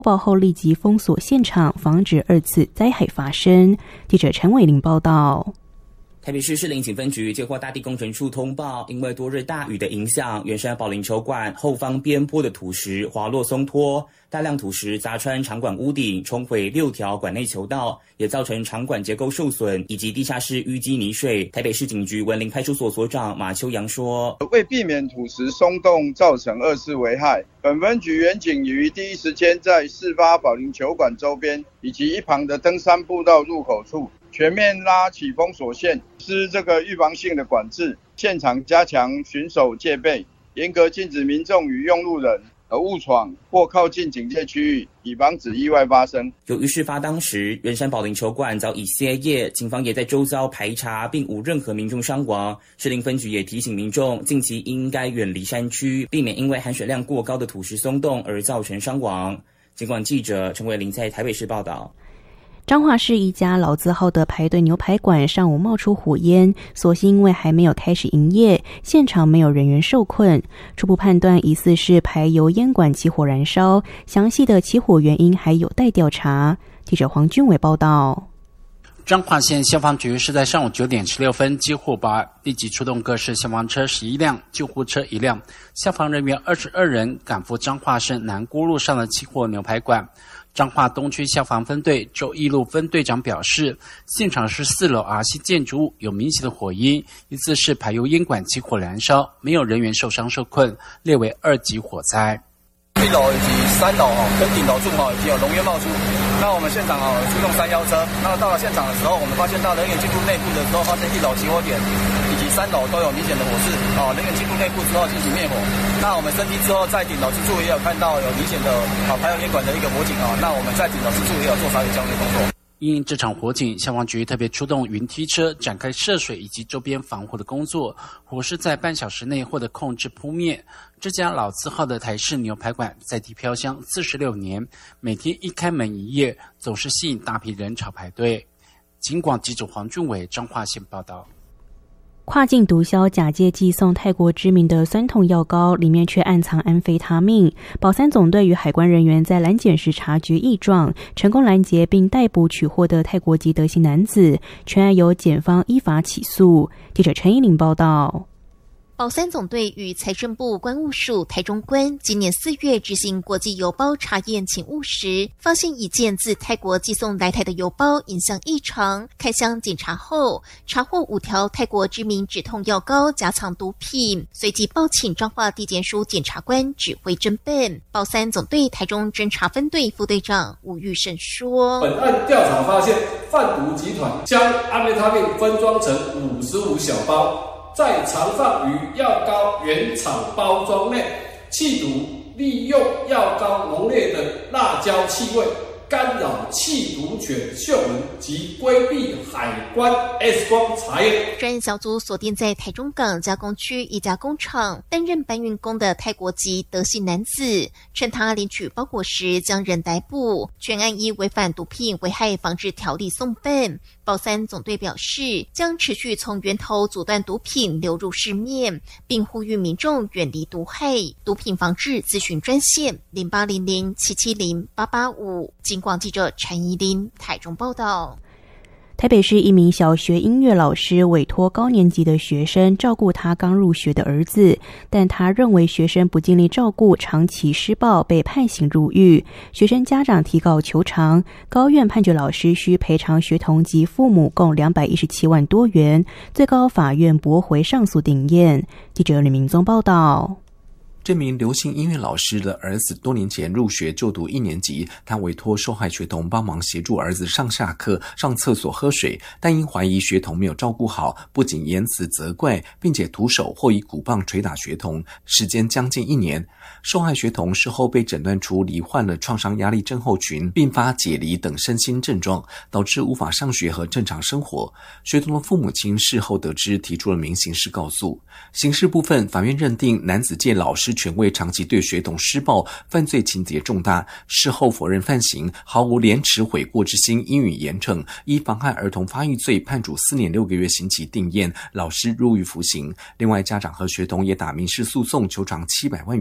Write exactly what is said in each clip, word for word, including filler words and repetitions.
报后立即封锁现场，防止二次灾害发生。记者陈伟玲报道。 台北市士林警分局接获大地工程处通报，因为多日大雨的影响，圆山保龄球馆后方边坡的土石滑落松脱，大量土石砸穿场馆屋顶，冲毁六条馆内球道，也造成场馆结构受损以及地下室淤积泥水。台北市警局文林派出所所长马秋阳说， 为避免土石松动造成二次危害，本分局员警于第一时间在事发保龄球馆周边以及一旁的登山步道入口处全面拉起封锁线，施这个预防性的管制，现场加强巡守戒备，严格禁止民众与用路人误闯或靠近警戒区域，以防止意外发生。 由于事发当时圆山保龄球馆早已歇业，警方也在周遭排查，并无任何民众伤亡。士林分局也提醒民众近期应该远离山区，避免因为含水量过高的土石松动而造成伤亡。警广记者陈伟玲在台北市报道。 彰化市一家老字号的排队牛排馆上午冒出火焰，所幸因为还没有开始营业，现场没有人员受困。初步判断疑似是排油烟管起火燃烧，详细的起火原因还有待调查。记者黄俊伟报道。 彰化县消防局是在上午九点十六分接获报案，立即出动各式消防车十一辆、救护车一辆，消防人员二十二人赶赴彰化市南郭路上的起火牛排馆。彰化东区消防分队周义路分队长表示，现场是四楼 R C 建筑物，有明显的火焰，疑似是排油烟管起火燃烧，没有人员受伤受困，列为二级火灾。 一楼以及三楼哦，跟顶楼处哦，已经有浓烟冒出。那我们现场哦出动三幺车，那到了现场的时候，我们发现到人员进入内部的时候，发现一楼起火点以及三楼都有明显的火势哦，人员进入内部之后进行灭火。那我们升梯之后，在顶楼之处也有看到有明显的啊排油烟管的一个火警啊。那我们在顶楼之处也有做洒水浇灭工作。 因这场火警，消防局特别出动云梯车展开涉水以及周边防护的工作，火势在半小时内获得控制扑灭。这家老字号的台式牛排馆在地飘香四十六年，每天一开门营业，总是吸引大批人潮排队。警广记者黄俊伟彰化县报道。 跨境毒枭假借寄送泰国知名的酸痛药膏，里面却暗藏安非他命。保三总队与海关人员在拦检时察觉异状，成功拦截并逮捕取货的泰国籍德姓男子，全案由检方依法起诉。记者陈依玲报道。 保三总队与财政部关务署台中关今年四月执行国际邮包查验勤务时，发现一件自泰国寄送来台的邮包影像异常，开箱检查后查获五条泰国知名止痛药膏夹藏毒品，随即报请彰化地检署检察官指挥侦办。保三总队台中侦查分队副队长吴玉胜说， 本案调查发现，贩毒集团将安非他命分装成五十五小包，在藏放于药膏原厂包装内，企图利用药膏浓烈的辣椒气味干扰缉毒犬嗅闻及规避海关 X 光查验。 专案小组锁定在台中港加工区一家工厂担任搬运工的泰国籍德姓男子，趁他领取包裹时将人逮捕，全案依违反毒品危害防治条例送办。保三总队表示，将持续从源头阻断毒品流入市面，并呼吁民众远离毒害。毒品防治咨询专线零八零零七七零八八五。警广记者陈怡琳台中报道。 台北市一名小学音乐老师委托高年级的学生照顾他刚入学的儿子，但他认为学生不尽力照顾，长期施暴，被判刑入狱。学生家长提告求偿，高院判决老师需赔偿学童及父母共两百一十七万多元，最高法院驳回上诉定验。记者吕明宗报道。 这名流行音乐老师的儿子多年前入学就读一年级，他委托受害学童帮忙协助儿子上下课、上厕所、喝水，但因怀疑学童没有照顾好，不仅言辞责怪，并且徒手或以鼓棒捶打学童，时间将近一年。受害学童事后被诊断出罹患了创伤压力症候群、并发解离等身心症状，导致无法上学和正常生活。学童的父母亲事后得知，提出了民刑事告诉。刑事部分，法院认定男子借老师权位长期对学童施暴，犯罪情节重大，事后否认犯行，毫无廉耻悔过之心，应予严惩。依妨害儿童发育罪判处四年六个月刑期定验，老师入狱服刑。另外，家长和学童也打民事诉讼求偿七百万元。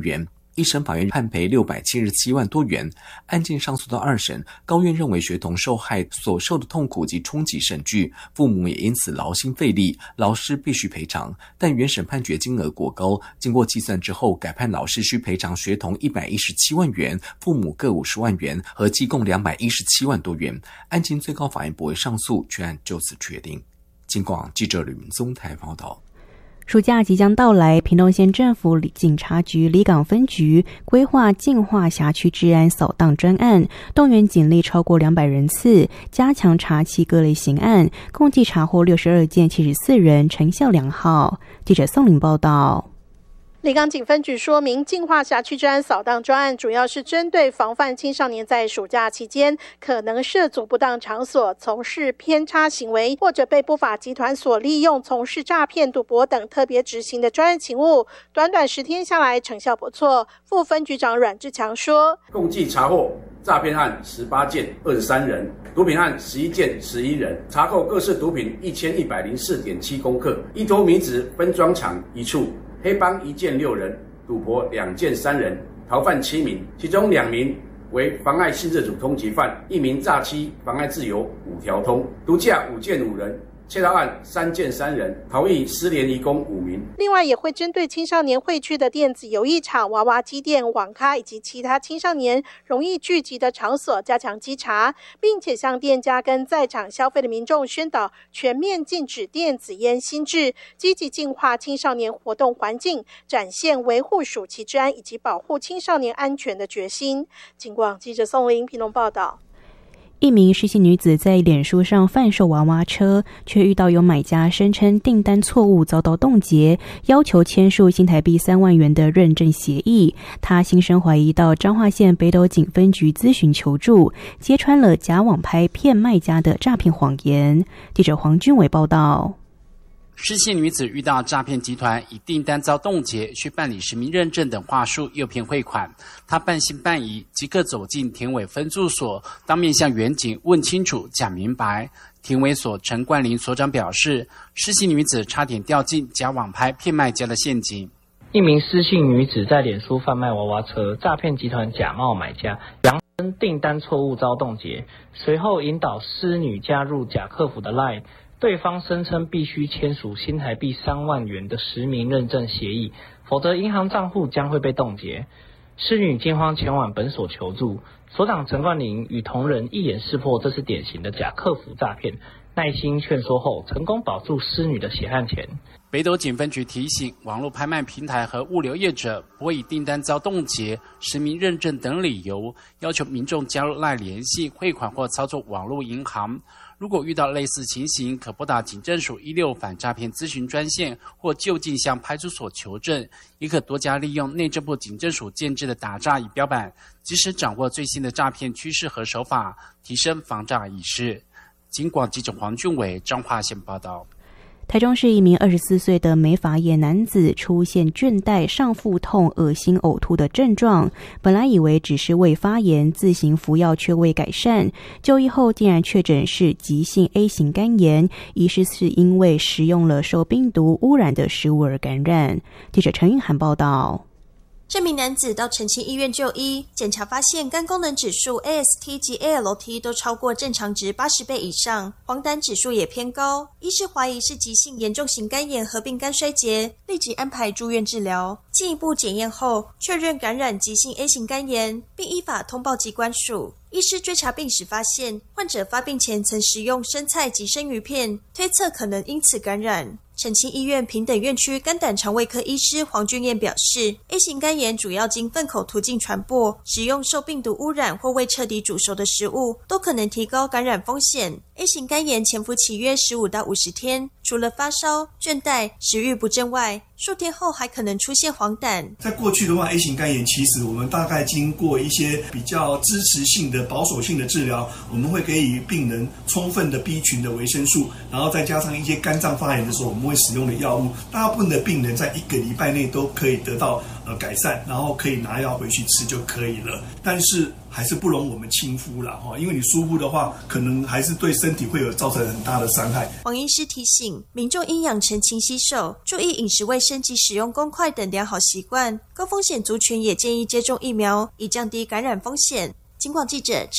一审法院判赔六百七十七万多元。案件上诉到二审，高院认为学童受害所受的痛苦及冲击甚巨，父母也因此劳心费力，老师必须赔偿。但原审判决金额过高，经过计算之后，改判老师需赔偿学童一百一十七万元，父母各五十万元，合计共两百一十七万多元。案件最高法院驳回上诉，全案就此确定。警广记者吕明宗台报道。 暑假即将到来，屏东县政府警察局里港分局规划净化辖区治安扫荡专案，动员警力超过两百人次，加强查缉各类刑案，共计查获六十二件，七十四人，成效良好。记者宋玲报道。 里港警分局说明，净化辖区治安扫荡专案主要是针对防范青少年在暑假期间可能涉足不当场所从事偏差行为，或者被不法集团所利用从事诈骗、赌博等特别执行的专案勤务。短短十天下来，成效不错。副分局长阮志强说， 共计查获诈骗案十八件，二十三人；毒品案十一件，十一人；查扣各式毒品一千一百零四点七公克，依托米脂分装厂一处。黑帮一件六人，赌博两件三人，逃犯七名，其中两名为妨碍性自主通缉犯，一名诈欺妨碍自由五条通，毒驾五件五人，窃盗案三件三人，逃逸失联移工五名。 另外也会针对青少年会去的电子游艺场、娃娃机店、网咖以及其他青少年容易聚集的场所加强稽查，并且向店家跟在场消费的民众宣导全面禁止电子烟新制，积极净化青少年活动环境，展现维护暑期治安以及保护青少年安全的决心。警广记者宋玲屏东报道。 一名失信女子在脸书上贩售娃娃车，却遇到有买家声称订单错误遭到冻结，要求签署新台币三万元的认证协议。她心生怀疑，到彰化县北斗警分局咨询求助，揭穿了假网拍骗卖家的诈骗谎言。记者黄俊伟报道。 失信女子遇到诈骗集团以订单遭冻结、需办理实名认证等话术诱骗汇款，她半信半疑，即刻走进田尾分驻所，当面向员警问清楚、讲明白。田尾所陈冠霖所长表示，失信女子差点掉进假网拍骗卖家的陷阱。 一名失信女子在脸书贩卖娃娃车，诈骗集团假冒买家，扬称订单错误遭冻结，随后引导失女加入假客服的 LINE。对方声称必须签署新台币三万元的实名认证协议，否则银行账户将会被冻结。失女惊慌前往本所求助，所长陈冠霖与同仁一眼识破这是典型的假客服诈骗，耐心劝说后，成功保住失女的血汗钱。 北斗警分局提醒网络拍卖平台和物流业者，不会以订单遭冻结、实名认证等理由，要求民众加入 LINE 联系、汇款或操作网络银行。如果遇到类似情形，可拨打警政署一六反诈骗咨询专线，或就近向派出所求证，也可多加利用内政部警政署建制的打诈仪表板，及时掌握最新的诈骗趋势和手法，提升防诈意识。警广记者黄俊伟彰化县报道。 台中市一名二十四岁的美发业男子出现倦怠、上腹痛、恶心、呕吐的症状，本来以为只是胃发炎，自行服药却未改善，就医后竟然确诊是急性 A 型肝炎，疑似是因为食用了受病毒污染的食物而感染。记者陈韵涵报道。 这名男子到澄清医院就医，检查发现肝功能指数 A S T 及 A L T 都超过正常值八十倍以上，黄疸指数也偏高，医师怀疑是急性严重型肝炎合并肝衰竭，立即安排住院治疗。进一步检验后，确认感染急性 A 型肝炎，并依法通报疾管署。医师追查病史发现，患者发病前曾食用生菜及生鱼片，推测可能因此感染。澄清医院平等院区肝胆肠胃科医师黄俊彦表示 ，A 型肝炎主要经粪口途径传播，使用受病毒污染或未彻底煮熟的食物，都可能提高感染风险。A 型肝炎潜伏期约十五到五十天，除了发烧、倦怠、食欲不振外，数天后还可能出现黄疸。 在过去的话 ，A 型肝炎其实我们大概经过一些比较支持性的、保守性的治疗，我们会给予病人充分的 B 群的维生素，然后再加上一些肝脏发炎的时候，我们会使用的药物。大部分的病人在一个礼拜内都可以得到呃呃改善，然后可以拿药回去吃就可以了。但是还是不容我们轻忽啦哈，因为你疏忽的话，可能还是对身体会有造成很大的伤害。 黄医师提醒民众应养成勤洗手、注意饮食卫生及使用公筷等良好习惯。高风险族群也建议接种疫苗，以降低感染风险。警广记者陈